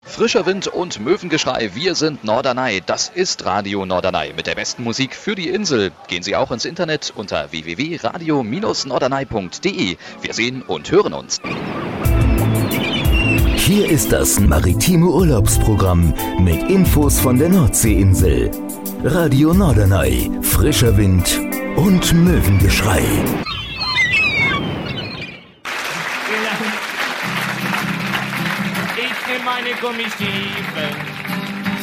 Frischer Wind und Möwengeschrei, wir sind Norderney. Das ist Radio Norderney mit der besten Musik für die Insel. Gehen Sie auch ins Internet unter www.radio-norderney.de. Wir sehen und hören uns. Hier ist das maritime Urlaubsprogramm mit Infos von der Nordseeinsel. Radio Norderney, frischer Wind und Möwengeschrei. Ich nehme meine Gummistiefeln